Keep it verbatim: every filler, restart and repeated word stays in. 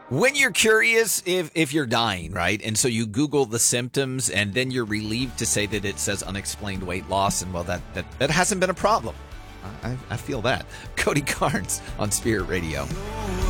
When you're curious if, if you're dying, right? And so you Google the symptoms and then you're relieved to say that it says unexplained weight loss. And well, that, that, that hasn't been a problem. I, I feel that. Cody Carnes on Spirit Radio.